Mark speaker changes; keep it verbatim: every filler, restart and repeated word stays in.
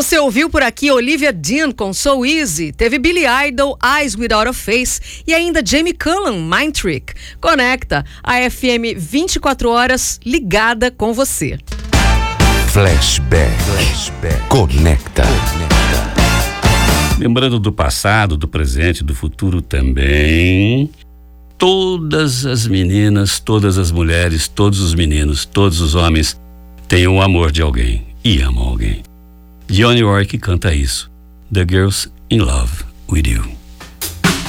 Speaker 1: Você ouviu por aqui Olivia Dean com So Easy, teve Billy Idol, Eyes Without a Face e ainda Jamie Cullum, Mind Trick. Conecta, a F M vinte e quatro horas ligada com você.
Speaker 2: Flashback. Flashback. Conecta. Conecta.
Speaker 3: Lembrando do passado, do presente, do futuro também. Todas as meninas, todas as mulheres, todos os meninos, todos os homens têm o amor de alguém e amam alguém. Dionne Warwick canta isso. The Girls in Love with You.